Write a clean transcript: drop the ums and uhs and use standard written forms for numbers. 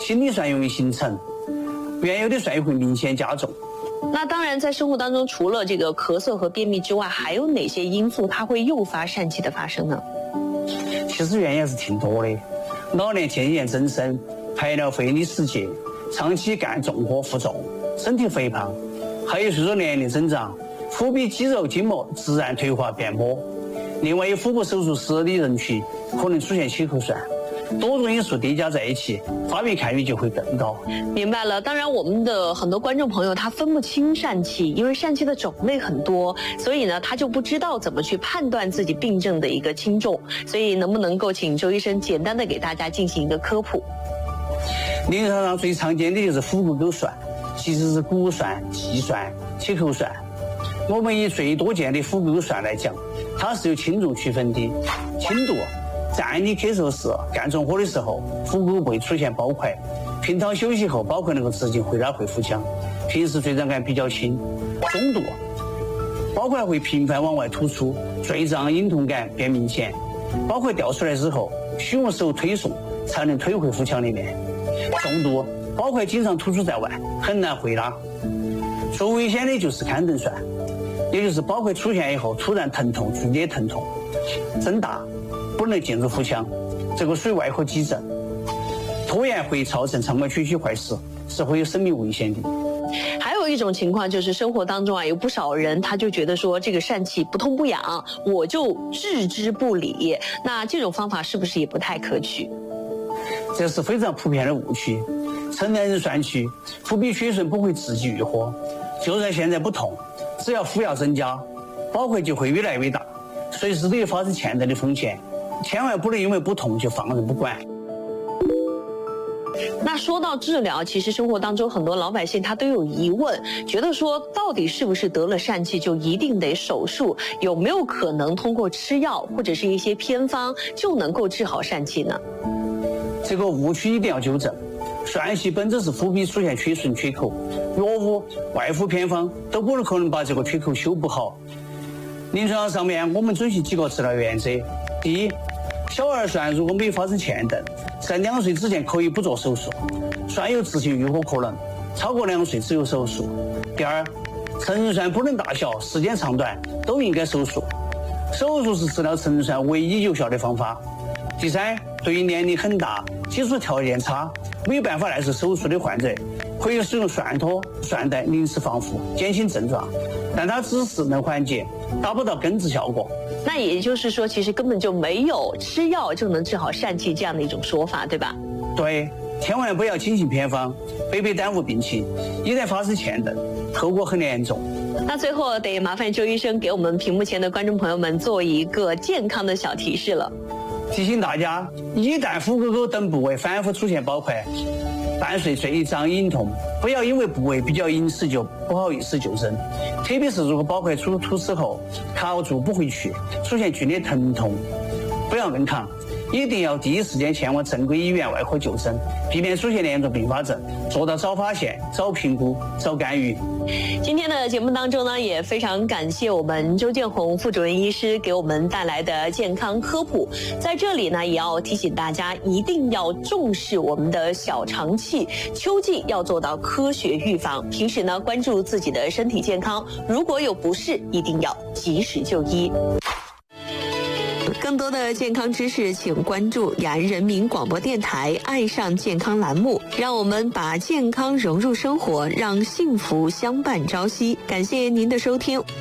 心理酸容易形成，原有的酸也会明显加重。 那当然，在生活当中，除了这个咳嗽和便秘之外，还有哪些因素它会诱发疝气的发生呢？ 其实原因是挺多的，老年渐渐增生、排尿费力时节、长期干重活负重、身体肥胖，还有随着年龄增长，腹壁肌肉筋膜自然退化变薄。另外，有腹部手术失的人群可能出现血口栓。多种因素叠加在一起，发病概率就会更高。 明白了。当然，我们的很多观众朋友他分不清疝气，因为疝气的种类很多，所以呢，他就不知道怎么去判断自己病症的一个轻重。所以，能不能够请周医生简单的给大家进行一个科普？ 临床上最常见的就是腹股沟栓，其实是骨栓、气栓、切口栓。我们以最多见的腹股沟栓来讲，它是有轻重区分的。轻度，站立咳嗽时、干重活的时候，腹股会出现包块；平躺休息后，包块能够直接回拉回腹腔。平时坠胀感比较轻。中度，包块会频繁往外突出，坠胀、隐痛感变明显。包块掉出来之后，需用手推送才能推回腹腔里面。重度，包块经常突出在外，很难回拉。最危险的就是康顿栓，也就是包块出现以后突然疼痛、剧烈疼痛、增大，不能进入腹腔，这个属于外科急症。拖延会造成肠管缺血坏死，是会有生命危险的。 还有一种情况就是生活当中啊，有不少人他就觉得说这个疝气不痛不痒，我就置之不理。那这种方法是不是也不太可取？ 这是非常普遍的误区。成年人疝气，腹壁血栓不会自己愈合，就算现在不痛，只要服药增加，包块就会越来越大，随时都有发生嵌带的风险。千万不能因为不痛就放任不管。 那说到治疗，其实生活当中很多老百姓他都有疑问，觉得说到底是不是得了疝气就一定得手术？有没有可能通过吃药或者是一些偏方就能够治好疝气呢？ 这个误区一定要纠正。疝气本质是腹壁出现缺损缺口，药物、外敷偏方都不可能把这个缺口修补好。临床上面我们遵循几个治疗原则：第一，小儿疝如果没有发生嵌顿，在2岁之前可以不做手术，疝有自行愈合可能；超过2岁只有手术。第二，成人疝不论大小、时间长短都应该手术，手术是治疗成人疝唯一有效的方法。第三，对于年龄很大、基础条件差、没有办法耐受手术的患者，可以使用涮托、涮带临时防腐，减轻症状，但它只是能缓解，达不到根治效果。 那也就是说，其实根本就没有吃药就能治好疝气这样的一种说法，对吧？ 对，千万不要轻信偏方，白白耽误病情，一旦发生嵌顿，后果很严重。 那最后得麻烦周医生给我们屏幕前的观众朋友们做一个健康的小提示了。 提醒大家，一旦腹股沟等部位反复出现包块，伴随坠胀隐痛，不要因为部位比较隐私就不好意思就诊，特别是如果包块突出后卡住不回去，出现剧烈疼痛，不要硬扛，一定要第一时间前往正规医院外科就诊，避免出现严重并发症，做到早发现、早评估、早干预。 今天的节目当中呢，也非常感谢我们周建红副主任医师给我们带来的健康科普。在这里呢，也要提醒大家一定要重视我们的小肠气，秋季要做到科学预防。平时呢，关注自己的身体健康，如果有不适，一定要及时就医。更多的健康知识，请关注雅安人民广播电台“爱上健康”栏目，让我们把健康融入生活，让幸福相伴朝夕。感谢您的收听，